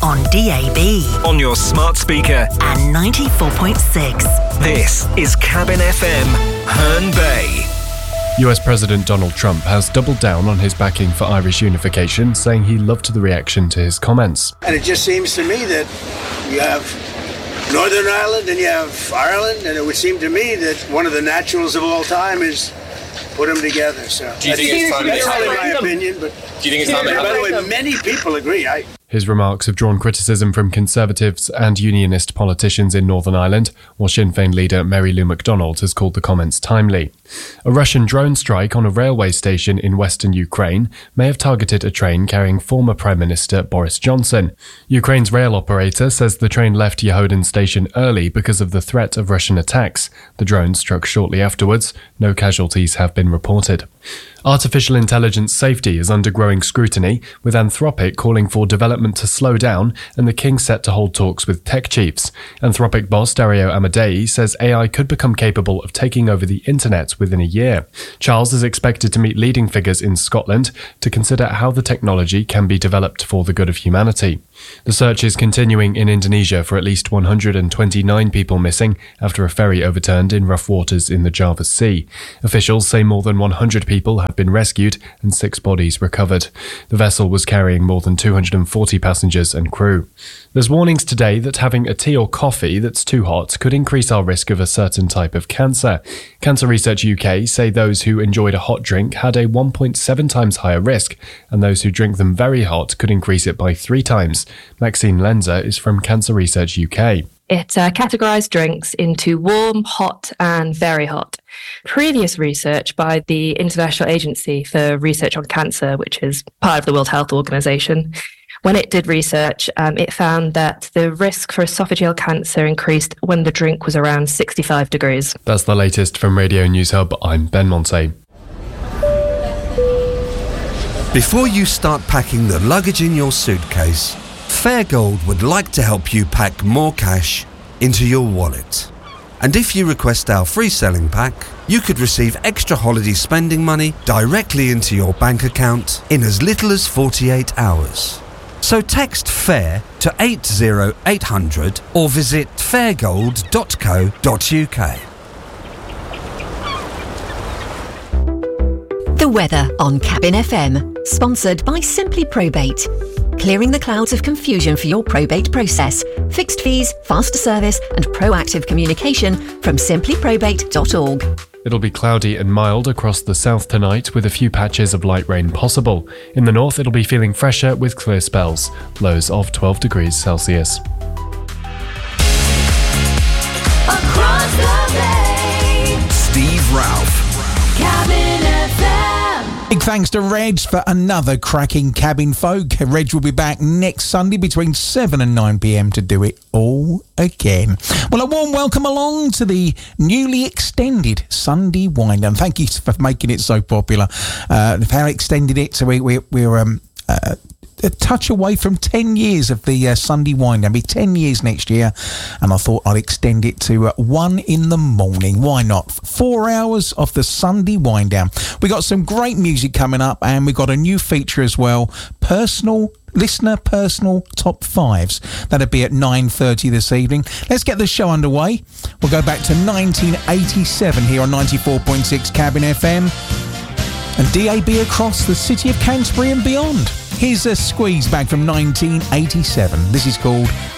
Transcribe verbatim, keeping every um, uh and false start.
on D A B, on your smart speaker, and ninety-four point six. This is Cabin F M, Herne Bay. U S President Donald Trump has doubled down on his backing for Irish unification, saying he loved the reaction to his comments. And it just seems to me that you have Northern Ireland and you have Ireland, and it would seem to me that one of the naturals of all time is put them together. So do you think it's time? That's only my opinion, but do you think it's time? By the way, many people agree. I. His remarks have drawn criticism from Conservatives and Unionist politicians in Northern Ireland, while Sinn Féin leader Mary Lou McDonald has called the comments timely. A Russian drone strike on a railway station in western Ukraine may have targeted a train carrying former Prime Minister Boris Johnson. Ukraine's rail operator says the train left Yehodin station early because of the threat of Russian attacks. The drone struck shortly afterwards. No casualties have been reported. Artificial intelligence safety is under growing scrutiny, with Anthropic calling for development to slow down and the King set to hold talks with tech chiefs. Anthropic boss Dario Amodei says A I could become capable of taking over the internet within a year. Charles is expected to meet leading figures in Scotland to consider how the technology can be developed for the good of humanity. The search is continuing in Indonesia for at least one hundred twenty-nine people missing after a ferry overturned in rough waters in the Java Sea. Officials say more than one hundred people have been rescued and six bodies recovered. The vessel was carrying more than two hundred forty passengers and crew. There's warnings today that having a tea or coffee that's too hot could increase our risk of a certain type of cancer. Cancer Research U K say those who enjoyed a hot drink had a one point seven times higher risk, and those who drink them very hot could increase it by three times. Maxine Lenzer is from Cancer Research U K. It uh, categorised drinks into warm, hot and very hot. Previous research by the International Agency for Research on Cancer, which is part of the World Health Organization, when it did research, um, it found that the risk for esophageal cancer increased when the drink was around sixty-five degrees. That's the latest from Radio News Hub. I'm Ben Monte. Before you start packing the luggage in your suitcase, Fairgold would like to help you pack more cash into your wallet. And if you request our free selling pack, you could receive extra holiday spending money directly into your bank account in as little as forty-eight hours. So text FAIR to eight zero eight hundred or visit fairgold dot co dot uk. The weather on Cabin F M, sponsored by Simply Probate. Clearing the clouds of confusion for your probate process. Fixed fees, faster service and proactive communication from simply probate dot org. It'll be cloudy and mild across the south tonight, with a few patches of light rain possible. In the north, it'll be feeling fresher with clear spells. Lows of twelve degrees Celsius. Across the bay, Steve Ralph. Cabin F M. Big thanks to Reg for another cracking Cabin Folk. Reg will be back next Sunday between seven and nine p.m. to do it all again. Well, a warm welcome along to the newly extended Sunday Wind-Down. Thank you for making it so popular. Uh, how extended it, so we, we, we're um, uh, a touch away from ten years of the uh, Sunday Wind-Down. It'll be ten years next year, and I thought I'd extend it to uh, one in the morning. Why not? Four hours of the Sunday Wind-Down. We got some great music coming up, and we got a new feature as well. Personal Listener Personal Top Fives. That'll be at nine thirty this evening. Let's get the show underway. We'll go back to nineteen eighty-seven here on ninety-four point six Cabin F M and D A B across the city of Canterbury and beyond. Here's a squeeze back from nineteen eighty-seven. This is called